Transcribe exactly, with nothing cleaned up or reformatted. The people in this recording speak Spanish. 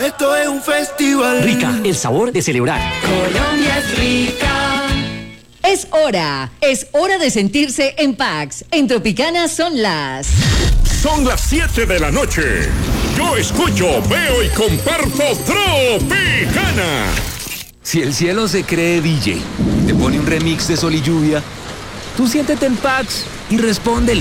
Esto es un festival. Rica, el sabor de celebrar. Colombia es rica. Es hora, es hora de sentirse en Pax. En Tropicana son las... Son las siete de la noche. Yo escucho, veo y comparto Tropicana. Si el cielo se cree D J, te pone un remix de Sol y Lluvia, tú siéntete en Pax y respóndele.